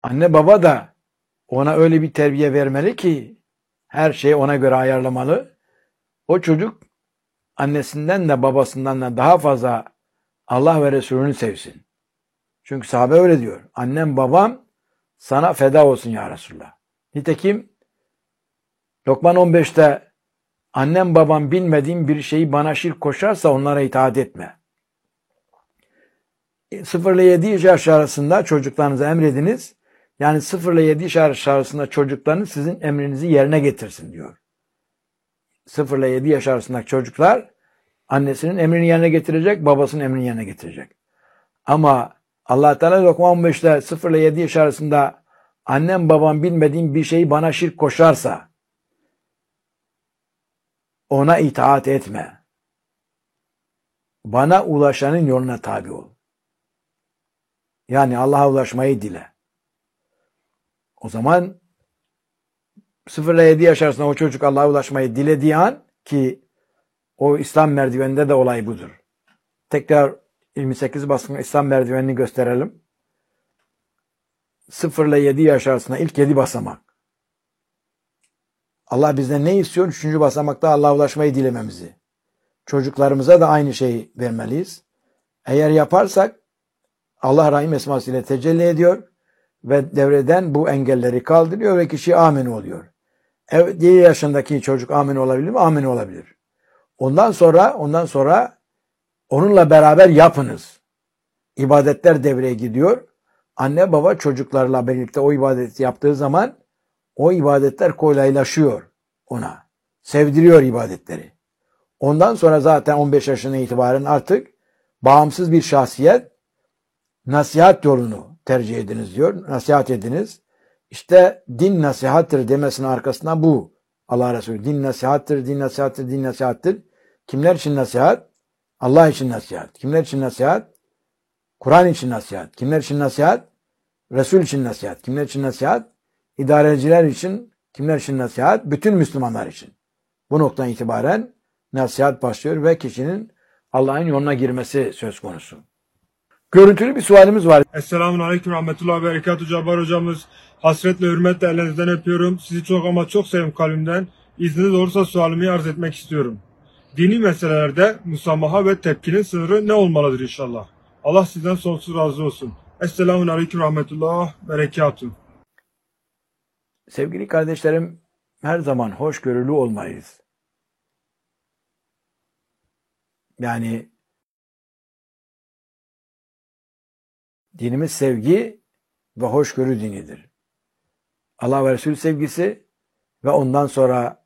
Anne baba da ona öyle bir terbiye vermeli ki her şeyi ona göre ayarlamalı. O çocuk annesinden de babasından da daha fazla Allah ve Resulünü sevsin. Çünkü sahabe öyle diyor. Annem babam sana feda olsun ya Resulullah. Nitekim Lokman 15'te annem babam bilmediğim bir şeyi bana şirk koşarsa onlara itaat etme. 0 ile 7 yaş arasında çocuklarınıza emrediniz. Yani 0 ile 7 yaş arasında çocuklarınız sizin emrinizi yerine getirsin diyor. 0 ile 7 yaş arasındaki çocuklar annesinin emrini yerine getirecek, babasının emrini yerine getirecek. Ama Allah Teala Lokman 15'te 0 ile 7 yaş arasında annem babam bilmediğim bir şeyi bana şirk koşarsa ona itaat etme. Bana ulaşanın yoluna tabi ol. Yani Allah'a ulaşmayı dile. O zaman 0 ile 7 yaş arasında o çocuk Allah'a ulaşmayı dilediği an, ki o İslam merdiveninde de olay budur. Tekrar 28 baskın İslam merdivenini gösterelim. 0 ile 7 yaş arasında ilk 7 basamak. Allah bizden ne istiyor? 3. basamakta Allah'a ulaşmayı dilememizi. Çocuklarımıza da aynı şeyi vermeliyiz. Eğer yaparsak Allah Rahim esmasıyla tecelli ediyor ve devreden bu engelleri kaldırıyor ve kişi amin oluyor. Evet, 7 yaşındaki çocuk amin olabilir mi? Amin olabilir. Ondan sonra onunla beraber yapınız. İbadetler devreye gidiyor. Anne baba çocuklarla birlikte o ibadeti yaptığı zaman o ibadetler kolaylaşıyor ona. Sevdiriyor ibadetleri. Ondan sonra zaten 15 yaşına itibaren artık bağımsız bir şahsiyet, nasihat yolunu tercih ediniz diyor. Nasihat ediniz. İşte din nasihattır demesinin arkasında bu. Allah Resulü din nasihattır, din nasihattır, din nasihattır. Kimler için nasihat? Allah için nasihat. Kimler için nasihat? Kur'an için nasihat. Kimler için nasihat? Resul için nasihat. Kimler için nasihat? İdareciler için. Kimler için nasihat? Bütün Müslümanlar için. Bu noktadan itibaren nasihat başlıyor ve kişinin Allah'ın yoluna girmesi söz konusu. Görüntülü bir sualimiz var. Esselamun Aleyküm Rahmetullahi ve Berekatuhu Cabbar hocamız. Hasretle hürmetle ellerinizden öpüyorum. Sizi çok ama çok seviyorum kalbimden. İzniniz olursa sualimi arz etmek istiyorum. Dini meselelerde musamaha ve tepkinin sınırı ne olmalıdır inşallah? Allah sizden sonsuz razı olsun. Esselamun Aleyküm Rahmetullahi ve Berekatuhu. Sevgili kardeşlerim, her zaman hoşgörülü olmalıyız. Yani dinimiz sevgi ve hoşgörü dinidir. Allah ve Resul sevgisi ve ondan sonra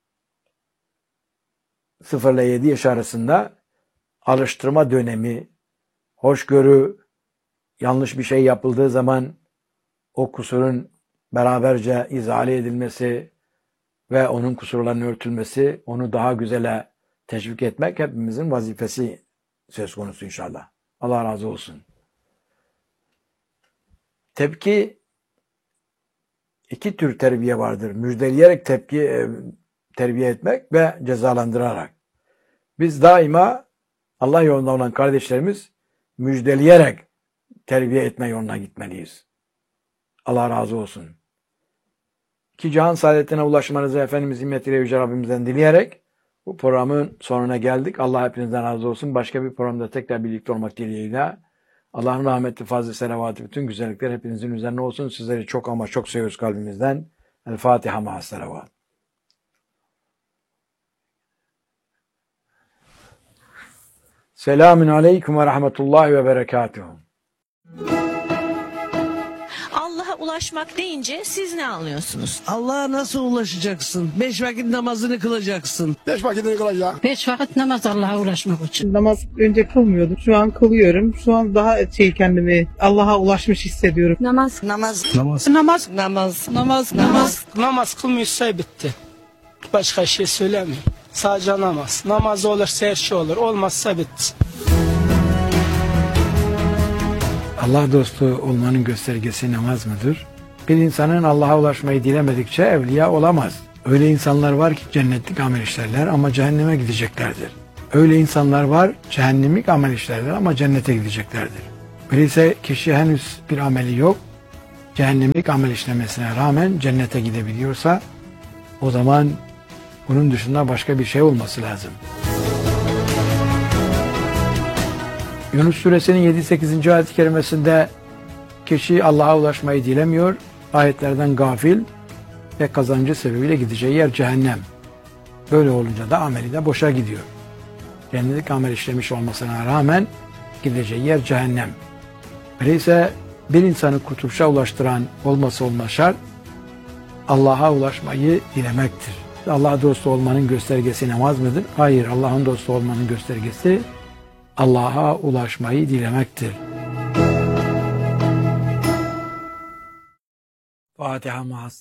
0 ile 7 yaş arasında alıştırma dönemi, hoşgörü, yanlış bir şey yapıldığı zaman o kusurun beraberce izale edilmesi ve onun kusurlarının örtülmesi, onu daha güzele teşvik etmek hepimizin vazifesi söz konusu inşallah. Allah razı olsun. Tepki, iki tür terbiye vardır. Müjdeleyerek terbiye etmek ve cezalandırarak. Biz daima Allah yolunda olan kardeşlerimiz müjdeleyerek terbiye etme yoluna gitmeliyiz. Allah razı olsun. İki cihan saadetine ulaşmanızı Efendimiz himmetiyle Yüce Rabbimizden dileyerek bu programın sonuna geldik. Allah hepinizden razı olsun. Başka bir programda tekrar birlikte olmak dileğiyle. Allah'ın rahmeti, fazl-ı selavatı, bütün güzellikler hepinizin üzerine olsun. Sizleri çok ama çok seviyoruz kalbimizden. El Fatiha ma'as selavat. Selamun aleyküm ve rahmetullahi ve berekatuhu. Allah'a ulaşmak deyince siz ne anlıyorsunuz? Allah'a nasıl ulaşacaksın? 5 vakit namazını kılacaksın. 5 vakitini kılacak. 5 vakit namaz Allah'a ulaşmak için. Namaz önce kılmıyordum. Şu an kılıyorum. Şu an daha kendimi Allah'a ulaşmış hissediyorum. Namaz kılmıyorsa bitti. Başka şey söylemiyorum. Sadece namaz. Namaz olursa her şey olur. Olmazsa bitti. Allah dostu olmanın göstergesi namaz mıdır? Bir insanın Allah'a ulaşmayı dilemedikçe evliya olamaz. Öyle insanlar var ki cennetlik amel işlerler ama cehenneme gideceklerdir. Öyle insanlar var cehennemlik amel işlerler ama cennete gideceklerdir. Öyleyse kişi henüz bir ameli yok cehennemlik amel işlemesine rağmen cennete gidebiliyorsa o zaman bunun dışında başka bir şey olması lazım. Yunus suresinin 7-8. ayet-i kerimesinde kişi Allah'a ulaşmayı dilemiyor, ayetlerden gafil ve kazancı sebebiyle gideceği yer cehennem. Böyle olunca da ameli de boşa gidiyor. Cennetlik amel işlemiş olmasına rağmen gideceği yer cehennem. Öyleyse bir insanı kurtuluşa ulaştıran olması olmaz şart Allah'a ulaşmayı dilemektir. Allah'a dostu olmanın göstergesi namaz mıdır? Hayır, Allah'ın dostu olmanın göstergesi Allah'a ulaşmayı dilemektir. Fatiha.